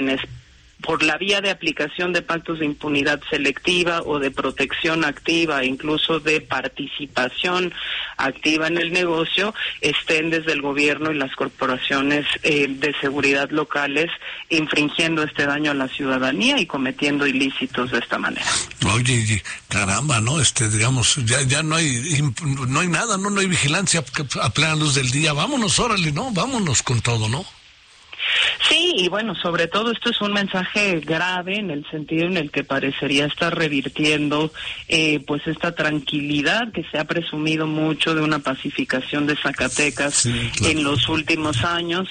por la vía de aplicación de pactos de impunidad selectiva o de protección activa, incluso de participación activa en el negocio, estén desde el gobierno y las corporaciones de seguridad locales infringiendo este daño a la ciudadanía y cometiendo ilícitos de esta manera. Oye, caramba, ¿no? Digamos, ya no hay nada, no hay vigilancia a plena luz del día. Vámonos, órale, ¿no? Vámonos con todo, ¿no? Sí, y bueno, sobre todo esto es un mensaje grave en el sentido en el que parecería estar revirtiendo pues esta tranquilidad que se ha presumido mucho de una pacificación de Zacatecas, sí, claro, en los últimos años.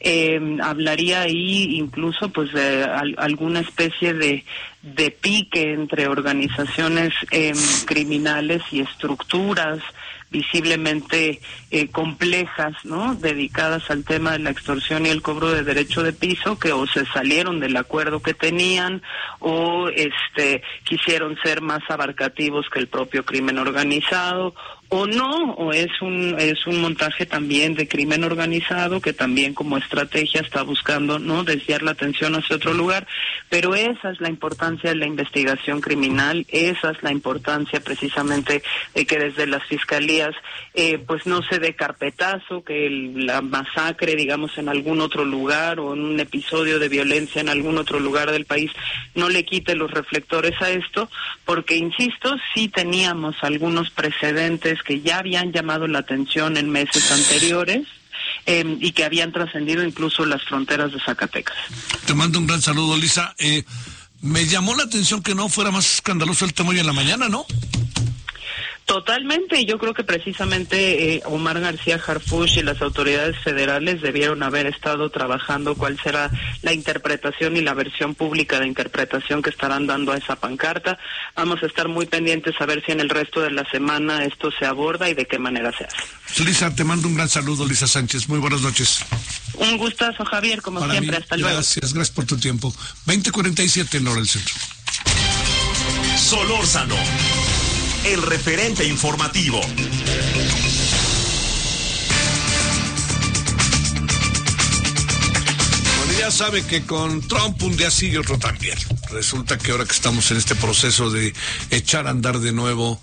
Hablaría ahí incluso pues de alguna especie de pique entre organizaciones criminales y estructuras visiblemente complejas, ¿no?, dedicadas al tema de la extorsión y el cobro de derecho de piso, que o se salieron del acuerdo que tenían o quisieron ser más abarcativos que el propio crimen organizado, o no, o es un montaje también de crimen organizado que también como estrategia está buscando, ¿no?, desviar la atención hacia otro lugar. Pero esa es la importancia de la investigación criminal, esa es la importancia precisamente de que desde las fiscalías pues no se dé carpetazo, que la masacre, digamos, en algún otro lugar o en un episodio de violencia en algún otro lugar del país no le quite los reflectores a esto, porque insisto, sí teníamos algunos precedentes que ya habían llamado la atención en meses anteriores y que habían trascendido incluso las fronteras de Zacatecas. Te mando un gran saludo, Lisa. Me llamó la atención que no fuera más escandaloso el tema hoy en la mañana, ¿no? Totalmente, y yo creo que precisamente Omar García Harfuch y las autoridades federales debieron haber estado trabajando cuál será la interpretación y la versión pública de interpretación que estarán dando a esa pancarta. Vamos a estar muy pendientes a ver si en el resto de la semana esto se aborda y de qué manera se hace. Lisa, te mando un gran saludo, Lisa Sánchez. Muy buenas noches. Un gustazo, Javier, como para siempre. Hasta luego. Gracias por tu tiempo. 20:47 en la hora del centro. Solórzano, el referente informativo. Bueno, ya sabe que con Trump un día sí y otro también. Resulta que ahora que estamos en este proceso de echar a andar de nuevo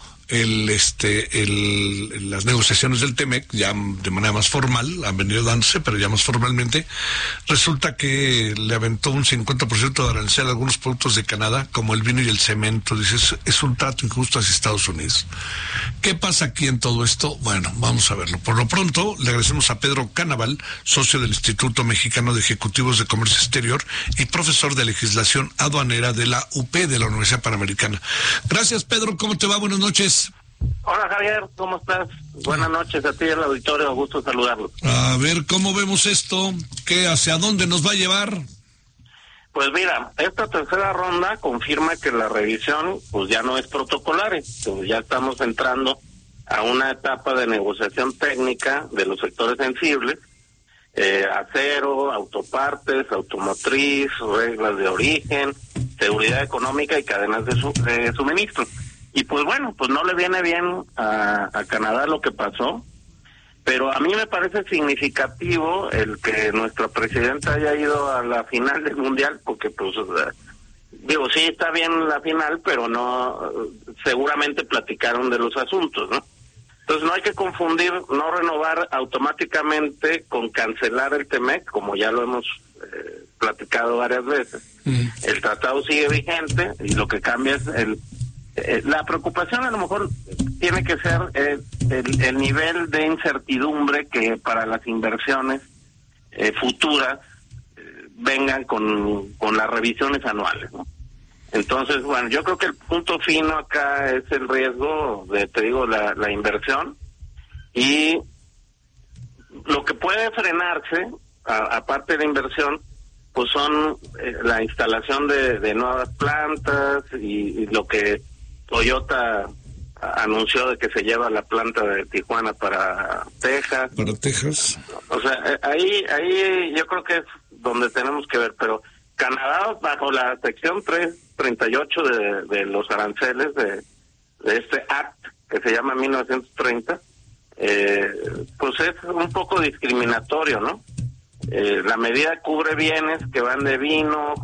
las negociaciones del TEMEC, ya de manera más formal, han venido dándose, pero ya más formalmente, resulta que le aventó un 50% de arancel a algunos productos de Canadá, como el vino y el cemento. Dices, es un trato injusto hacia Estados Unidos. ¿Qué pasa aquí en todo esto? Bueno, vamos a verlo. Por lo pronto, le agradecemos a Pedro Canaval, socio del Instituto Mexicano de Ejecutivos de Comercio Exterior y profesor de Legislación Aduanera de la UP, de la Universidad Panamericana. Gracias, Pedro. ¿Cómo te va? Buenas noches. Hola, Javier, ¿cómo estás? Buenas noches a ti y al auditorio, gusto saludarlo. A ver, ¿cómo vemos esto? ¿Hacia dónde nos va a llevar? Pues mira, esta tercera ronda confirma que la revisión pues ya no es protocolaria, pues ya estamos entrando a una etapa de negociación técnica de los sectores sensibles, acero, autopartes, automotriz, reglas de origen, seguridad económica y cadenas de suministro. Y pues bueno, pues no le viene bien a Canadá lo que pasó, pero a mí me parece significativo el que nuestra presidenta haya ido a la final del Mundial, porque pues, digo, sí está bien la final, pero no, seguramente platicaron de los asuntos, ¿no? Entonces no hay que confundir no renovar automáticamente con cancelar el TEMEC, como ya lo hemos platicado varias veces. El tratado sigue vigente y lo que cambia es la preocupación a lo mejor tiene que ser el nivel de incertidumbre que para las inversiones futuras vengan con las revisiones anuales, ¿no? Entonces, bueno, yo creo que el punto fino acá es el riesgo de, te digo, la inversión, y lo que puede frenarse, aparte de la inversión, pues son la instalación de nuevas plantas y lo que Toyota anunció de que se lleva la planta de Tijuana para Texas. Para Texas. O sea, ahí yo creo que es donde tenemos que ver, pero Canadá, bajo la sección 338 de los aranceles de este Act, que se llama 1930, pues es un poco discriminatorio, ¿no? La medida cubre bienes que van de vino,